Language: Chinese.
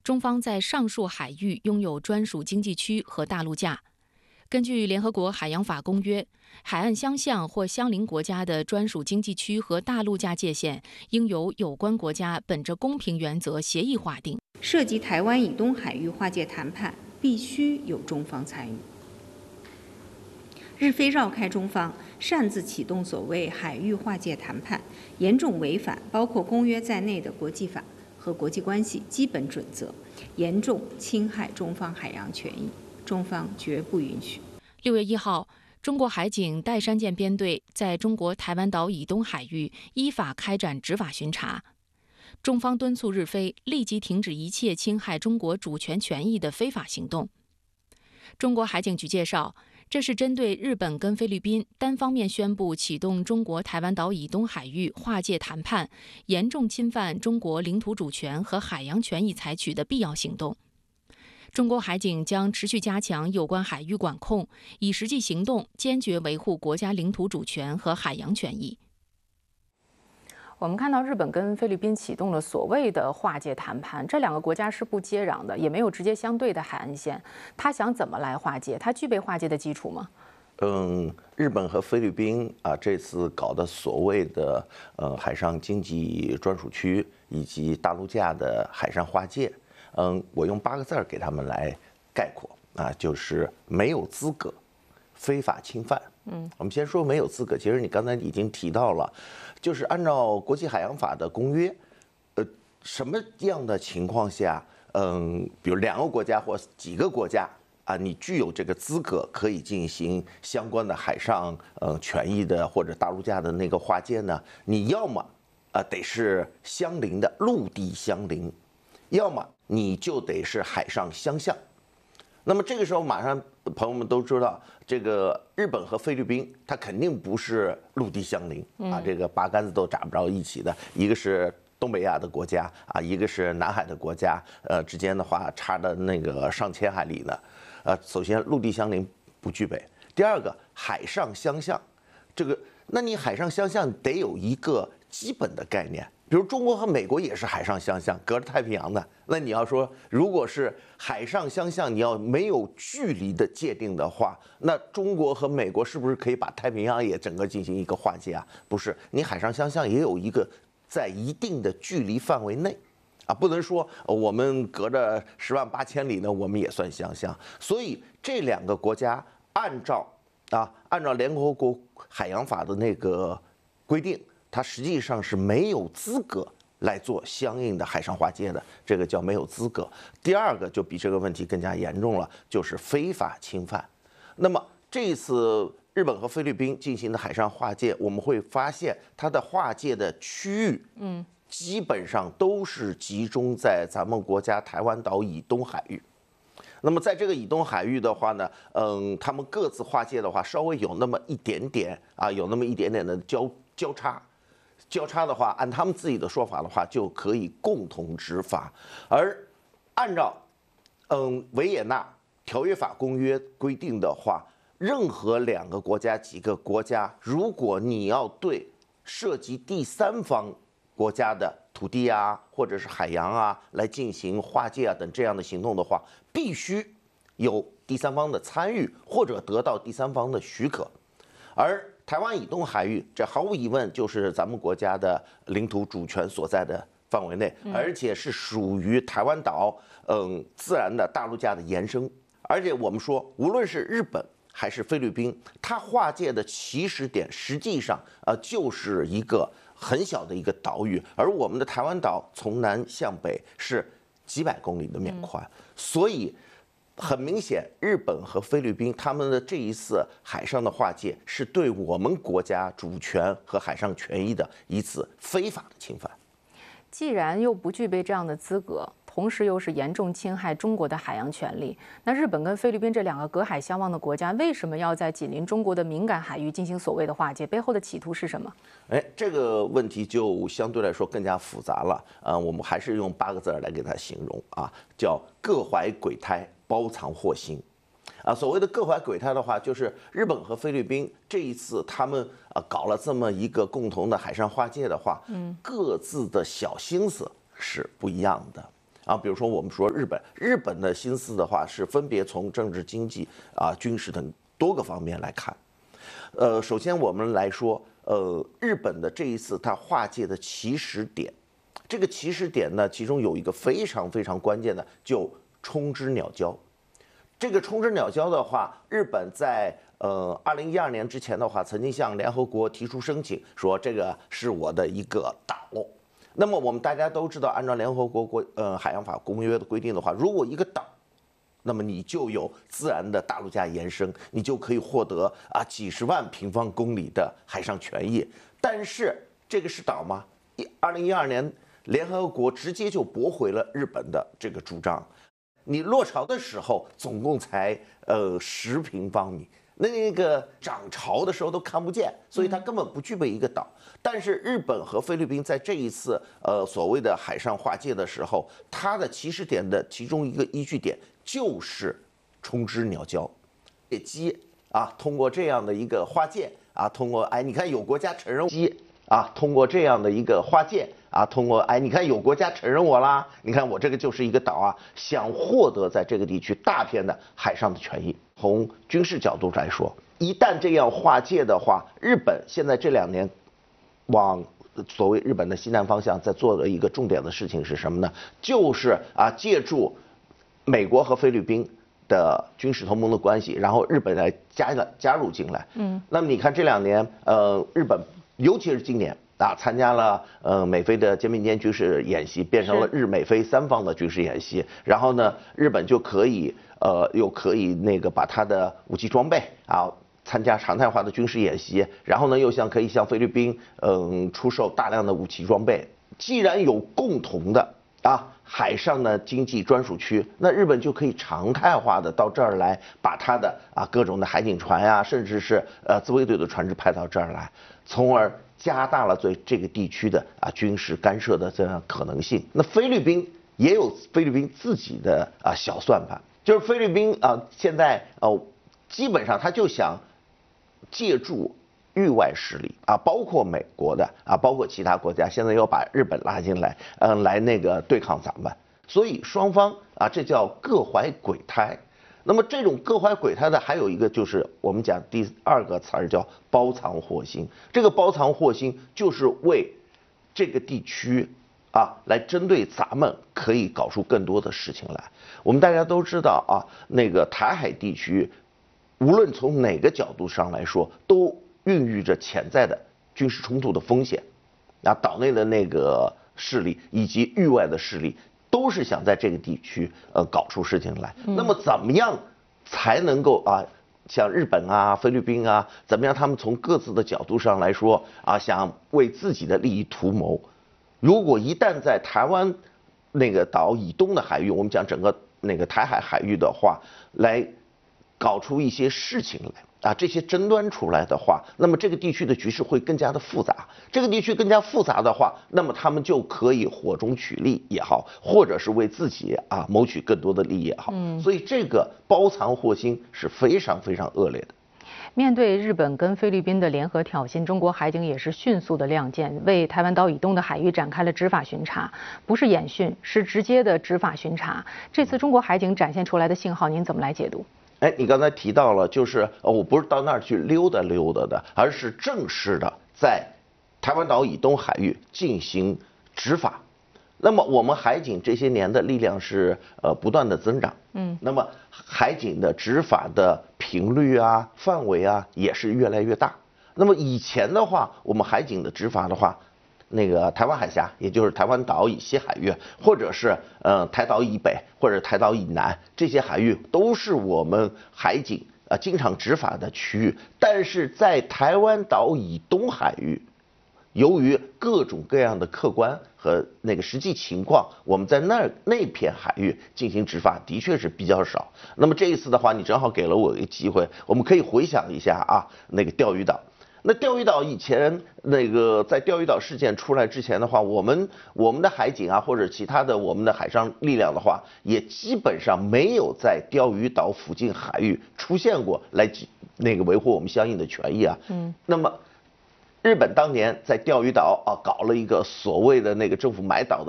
中方在上述海域拥有专属经济区和大陆架。根据联合国海洋法公约，海岸相向或相邻国家的专属经济区和大陆架界限，应由有关国家本着公平原则协议划定。 涉及台湾以东海域划界谈判，必须有中方参与。日非绕开中方，擅自启动所谓海域划界谈判，严重违反包括公约在内的国际法和国际关系基本准则，严重侵害中方海洋权益，中方绝不允许。 6月1号，中国海警岱山舰编队在中国台湾岛以东海域依法开展执法巡查。中方敦促日非立即停止一切侵害中国主权权益的非法行动。中国海警局介绍，这是针对日本跟菲律宾单方面宣布启动中国台湾岛以东海域划界谈判，严重侵犯中国领土主权和海洋权益采取的必要行动。中国海警将持续加强有关海域管控，以实际行动坚决维护国家领土主权和海洋权益。 我们看到日本跟菲律宾启动了所谓的划界谈判，这两个国家是不接壤的，也没有直接相对的海岸线。他想怎么来划界？他具备划界的基础吗？ 日本和菲律宾这次搞的所谓的海上经济专属区以及大陆架的海上划界，我用8个字给他们来概括就是没有资格、非法侵犯。我们先说没有资格，其实你刚才已经提到了，就是按照国际海洋法的公约，什么样的情况下，比如2个国家或几个国家你具有这个资格，可以进行相关的海上权益的或者大陆架的那个划界呢？你要么得是相邻的陆地相邻，要么你就得是海上相向。那么这个时候，马上朋友们都知道，这个日本和菲律宾，它肯定不是陆地相邻这个八竿子都打不着一起的。一个是东北亚的国家一个是南海的国家，之间的话差的那个上千海里呢。首先陆地相邻不具备，第二个海上相向，那你海上相向得有一个基本的概念。比如中国和美国也是海上相向，隔着太平洋的。那你要说，如果是海上相向，你要没有距离的界定的话，那中国和美国是不是可以把太平洋也整个进行一个划界啊？不是，你海上相向也有一个在一定的距离范围内不能说我们隔着10万8千里呢，我们也算相向。所以这2个国家按照联合国海洋法的那个规定，它实际上是没有资格来做相应的海上划界的，这个叫没有资格。第二个就比这个问题更加严重了，就是非法侵犯。那么这一次日本和菲律宾进行的海上划界，我们会发现它的划界的区域，基本上都是集中在咱们国家台湾岛以东海域。那么在这个以东海域的话呢，他们各自划界的话，稍微有那么一点点有那么一点点的交叉。交叉的话，按他们自己的说法的话，就可以共同执法。而按照维也纳条约法公约规定的话，任何2个国家、几个国家，如果你要对涉及第三方国家的土地或者是海洋来进行划界等这样的行动的话，必须有第三方的参与或者得到第三方的许可。而台湾以东海域，这毫无疑问就是咱们国家的领土主权所在的范围内，而且是属于台湾岛自然的大陆架的延伸。而且我们说，无论是日本还是菲律宾，它划界的起始点实际上就是一个很小的一个岛屿，而我们的台湾岛从南向北是几百公里的面宽，所以很明显，日本和菲律宾他们的这一次海上的划界，是对我们国家主权和海上权益的一次非法的侵犯。 既然又不具备这样的资格，同时又是严重侵害中国的海洋权利，那日本跟菲律宾这2个隔海相望的国家，为什么要在紧邻中国的敏感海域进行所谓的划界？背后的企图是什么？ 这个问题就相对来说更加复杂了。我们还是用8个字来给它形容叫各怀鬼胎，包藏祸心。所谓的各怀鬼胎的话，就是日本和菲律宾这一次他们搞了这么一个共同的海上划界的话，各自的小心思是不一样的。 啊，比如说我们说日本的心思的话是分别从政治、经济啊、军事等多个方面来看。首先我们来说，日本的这一次它划界的起始点，这个起始点呢，其中有一个非常非常关键的，就冲之鸟礁。这个冲之鸟礁的话，日本在2012年之前的话，曾经向联合国提出申请，说这个是我的一个岛。那么我们大家都知道，按照联合国海洋法公约的规定的话，如果一个岛，那么你就有自然的大陆架延伸，你就可以获得几十万平方公里的海上权益。但是这个是岛吗？2012年联合国直接就驳回了日本的这个主张。你落潮的时候总共才10平方米。那个涨潮的时候都看不见，所以它根本不具备一个岛。但是日本和菲律宾在这一次所谓的海上划界的时候，它的起始点的其中一个依据点就是冲之鸟礁。野鸡通过这样的一个划界通过你看有国家承认鸡通过这样的一个划界通过你看有国家承认我啦，你看我这个就是一个岛想获得在这个地区大片的海上的权益。从军事角度来说，一旦这样划界的话，日本现在这2年往所谓日本的西南方向在做的一个重点的事情是什么呢？就是借助美国和菲律宾的军事同盟的关系，然后日本来加入进来。那么你看这2年，日本尤其是今年参加了美菲的肩并肩军事演习，变成了日美菲3方的军事演习。然后呢，日本就可以又可以把它的武器装备参加常态化的军事演习，然后呢又可以向菲律宾出售大量的武器装备。既然有共同的海上的经济专属区，那日本就可以常态化的到这儿来，把它的各种的海警船甚至是自卫队的船只派到这儿来，从而加大了对这个地区的军事干涉的这样可能性。那菲律宾也有菲律宾自己的小算盘，就是菲律宾现在基本上他就想借助域外势力包括美国的包括其他国家，现在又把日本拉进来，来对抗咱们，所以双方这叫各怀鬼胎。那么这种各怀鬼胎的还有一个就是我们讲第2个词儿叫包藏祸心。这个包藏祸心就是为这个地区来针对咱们可以搞出更多的事情来。我们大家都知道台海地区无论从哪个角度上来说，都孕育着潜在的军事冲突的风险。岛内的势力以及域外的势力都是想在这个地区搞出事情来。那么怎么样才能够像日本菲律宾怎么样他们从各自的角度上来说想为自己的利益图谋？如果一旦在台湾岛以东的海域，我们讲整个台海海域的话，来搞出一些事情来这些争端出来的话，那么这个地区的局势会更加的复杂。这个地区更加复杂的话，那么他们就可以火中取栗也好，或者是为自己谋取更多的利益也好。所以这个包藏祸心是非常非常恶劣的。 面对日本跟菲律宾的联合挑衅，中国海警也是迅速的亮剑，为台湾岛以东的海域展开了执法巡查，不是演训，是直接的执法巡查。这次中国海警展现出来的信号，您怎么来解读？ 你刚才提到了，就是我不是到那儿去溜达溜达的，而是正式的在台湾岛以东海域进行执法。那么我们海警这些年的力量是不断的增长，那么海警的执法的频率范围也是越来越大。那么以前的话，我们海警的执法的话，台湾海峡，也就是台湾岛以西海域，或者是台岛以北或者台岛以南这些海域，都是我们海警经常执法的区域。但是在台湾岛以东海域，由于各种各样的客观和实际情况，我们在那片海域进行执法的确是比较少。那么这一次的话，你正好给了我一个机会，我们可以回想一下钓鱼岛。那钓鱼岛以前在钓鱼岛事件出来之前的话，我们的海警或者其他的我们的海上力量的话，也基本上没有在钓鱼岛附近海域出现过来维护我们相应的权益那么日本当年在钓鱼岛搞了一个所谓的政府买岛的